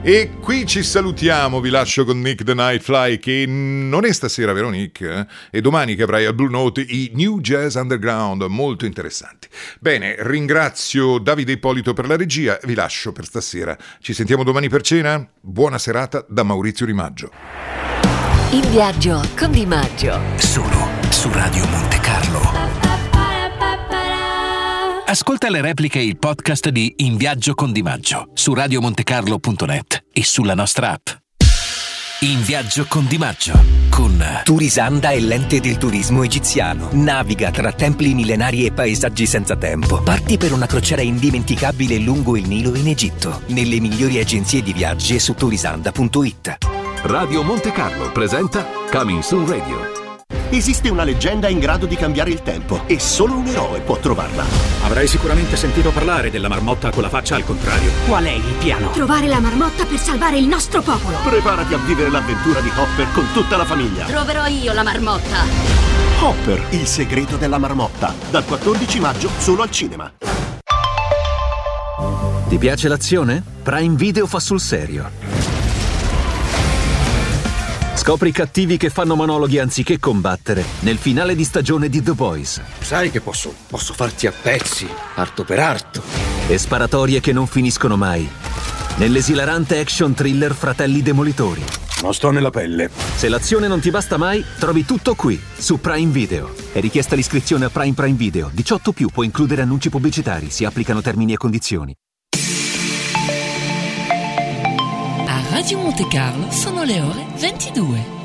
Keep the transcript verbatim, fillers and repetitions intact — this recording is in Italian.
E qui ci salutiamo, vi lascio con Nick the Nightfly, che non è stasera, vero Nick? Eh? E domani che avrai al Blue Note i New Jazz Underground, molto interessanti. Bene, ringrazio Davide Ippolito per la regia, vi lascio per stasera. Ci sentiamo domani per cena? Buona serata da Maurizio Di Maggio. In viaggio con Di Maggio. Solo su Radio Monte Carlo. Ascolta le repliche e il podcast di In Viaggio con Di Maggio su radiomontecarlo punto net e sulla nostra app. In Viaggio con Di Maggio con Turisanda è l'ente del turismo egiziano. Naviga tra templi millenari e paesaggi senza tempo. Parti per una crociera indimenticabile lungo il Nilo in Egitto, nelle migliori agenzie di viaggi e su turisanda punto it. Radio Monte Carlo presenta Coming Soon Radio. Esiste una leggenda in grado di cambiare il tempo e solo un eroe può trovarla. Avrai sicuramente sentito parlare della marmotta con la faccia al contrario. Qual è il piano? Trovare la marmotta per salvare il nostro popolo. Preparati a vivere l'avventura di Hopper con tutta la famiglia. Troverò io la marmotta. Hopper, il segreto della marmotta. Dal quattordici maggio solo al cinema. Ti piace l'azione? Prime Video fa sul serio. Scopri i cattivi che fanno monologhi anziché combattere nel finale di stagione di The Boys. Sai che posso, posso farti a pezzi, arto per arto. E sparatorie che non finiscono mai nell'esilarante action thriller Fratelli Demolitori. Non sto nella pelle. Se l'azione non ti basta mai, trovi tutto qui, su Prime Video. È richiesta l'iscrizione a Prime Prime Video. diciotto più, può includere annunci pubblicitari. Si applicano termini e condizioni. A Radio Monte Carlo sono le ore ventidue.